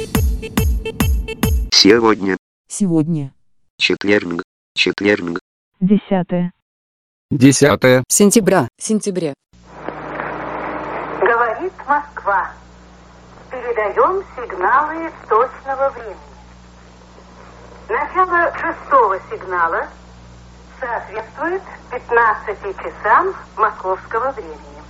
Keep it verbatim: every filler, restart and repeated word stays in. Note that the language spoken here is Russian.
Сегодня. Сегодня. Четверг. Четверг. Десятое. Десятое. Сентября. Сентября. Говорит Москва. Передаем сигналы точного времени. Начало шестого сигнала соответствует пятнадцати часам московского времени.